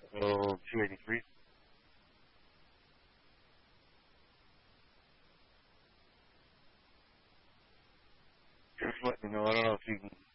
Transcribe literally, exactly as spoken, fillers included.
Oh, two eighty-three. Just let me know. I don't know if you can